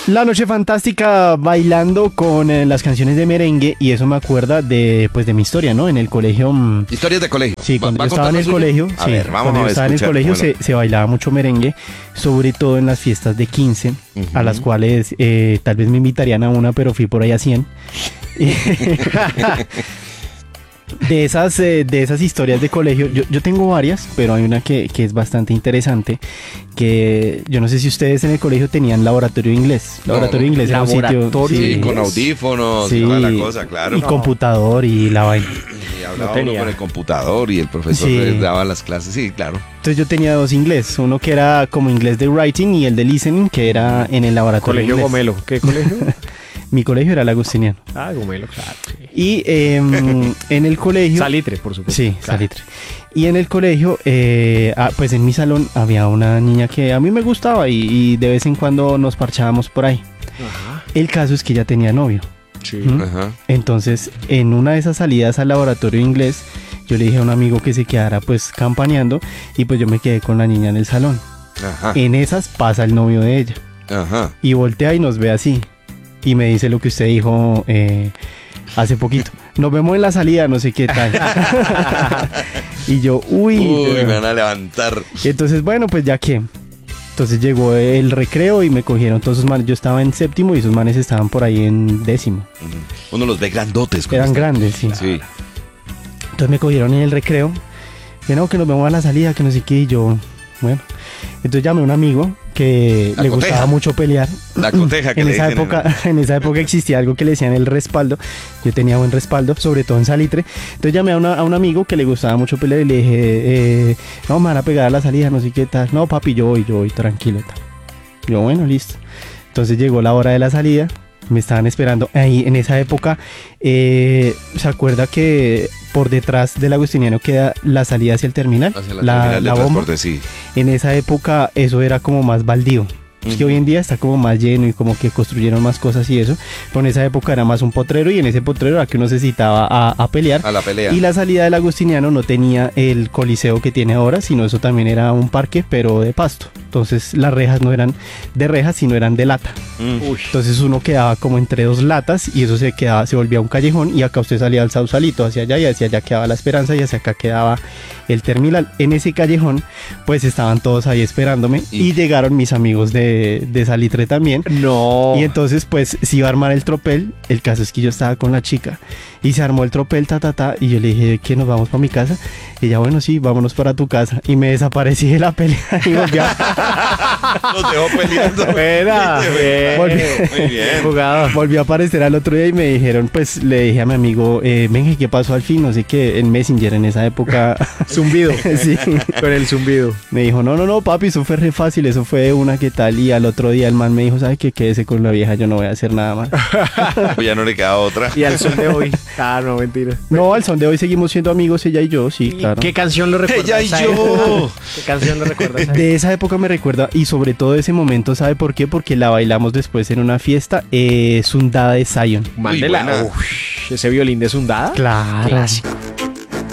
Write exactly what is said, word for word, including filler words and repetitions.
La noche fantástica bailando con eh, las canciones de merengue y eso me acuerda de pues de mi historia, ¿no? En el colegio. Mmm, Historias de colegio. Sí, cuando ¿Va, va yo estaba en el suyo? colegio, A sí, ver, vamos cuando a yo estaba en el escuchar, colegio bueno. se, se bailaba mucho merengue, sobre todo en las fiestas de quince, Uh-huh. a las cuales eh, tal vez me invitarían a una, pero fui por ahí a cien. De esas, eh, de esas historias de colegio, yo, yo tengo varias, pero hay una que, que es bastante interesante, que yo no sé si ustedes en el colegio tenían laboratorio de inglés. No, Laboratorio de inglés era un sitio... laboratorio Sí, sí, con audífonos sí, y toda la cosa, claro. y computador y la vaina. Y hablaba No uno tenía. con el computador y el profesor Sí. les daba las clases, sí, claro. Entonces yo tenía dos inglés, uno que era como inglés de writing y el de listening, que era en el laboratorio de Colegio inglés. Gomelo. ¿Qué colegio? Mi colegio era el agustiniano. Ah, Gomelo, claro. Sí. Y eh, en el colegio... Salitre, por supuesto. Sí, Claro. Salitre. Y en el colegio, eh, ah, pues en mi salón había una niña que a mí me gustaba y, y de vez en cuando nos parchábamos por ahí. Ajá. El caso es que ella tenía novio. Sí. ¿Mm? Ajá. Entonces, en una de esas salidas al laboratorio de inglés, yo le dije a un amigo que se quedara pues campaneando y pues yo me quedé con la niña en el salón. Ajá. En esas pasa el novio de ella Ajá. y voltea y nos ve así y me dice lo que usted dijo eh, hace poquito. Nos vemos en la salida, no sé qué tal. Y yo, uy. Uy, pero- me van a levantar. Y entonces, bueno, pues ya que. Entonces llegó el recreo y me cogieron todos esos manes. Yo estaba en séptimo y esos manes estaban por ahí en décimo. Ujú. Uno los ve grandotes. cuando Eran están- grandes, sí. Sí. Entonces me cogieron en el recreo. Que no, que nos vemos a la salida, que no sé qué. Y yo, bueno. Entonces llamé a un amigo que La le coteja. gustaba mucho pelear. La coteja que en le esa dicen en- época En esa época existía algo que le decían el respaldo. Yo tenía buen respaldo, sobre todo en Salitre. Entonces llamé a, una- a un amigo que le gustaba mucho pelear y le dije, eh, no, me van a pegar a la salida, no sé qué tal. No, papi, yo voy, yo voy, tranquilo. Tal. Yo, bueno, listo. Entonces llegó la hora de la salida. Me estaban esperando. Ahí en esa época, eh, ¿se acuerda que por detrás del Agustiniano queda la salida hacia el terminal? Hacia la, la, terminal de la bomba. transporte, sí. En esa época eso era como más baldío. Es que Ujú. hoy en día está como más lleno y como que construyeron más cosas y eso. Pero en esa época era más un potrero y en ese potrero era que uno se citaba a, a pelear. A la pelea. Y la salida del Agustiniano no tenía el coliseo que tiene ahora, sino eso también era un parque, pero de pasto. Entonces las rejas no eran de rejas, sino eran de lata. Mm. Uy. Entonces uno quedaba como entre dos latas y eso se quedaba, se volvía un callejón y acá usted salía al Sausalito hacia allá y hacia allá quedaba la Esperanza y hacia acá quedaba el terminal. En ese callejón pues estaban todos ahí esperándome y, Y- llegaron mis amigos de, de Salitre también. No. Y entonces pues se iba a armar el tropel. El caso es que yo estaba con la chica y se armó el tropel, ta ta ta, y yo le dije que nos vamos para mi casa. Y ella, bueno, sí, vámonos para tu casa. Y me desaparecí de la pelea y volví a, Nos dejó peleando. Espera. Bien. Volví- Muy bien. Jugador. volví a aparecer al otro día y me dijeron, pues le dije a mi amigo, eh, venga, ¿qué pasó al fin? No sé qué, en Messenger en esa época. Zumbido. Sí. Con el zumbido. Me dijo, no, no, no, papi, eso fue re fácil, eso fue de una, ¿qué tal? Y al otro día el man me dijo, ¿sabe qué? Quédese con la vieja, yo no voy a hacer nada más. Pues ya no le queda otra. Y al son de hoy. Ah, no, mentira. No, al son de hoy seguimos siendo amigos, ella y yo, sí, ¿Y claro. ¿Qué canción lo recuerda? Ella y esa yo. época? ¿Qué canción lo recuerda? esa De esa época me recuerda, y sobre todo ese momento, ¿sabe por qué? Porque la bailamos después en una fiesta, eh, Sundada de Zion. Mándela. buena. Uy, ese violín de Sundada. Claro. Clásico.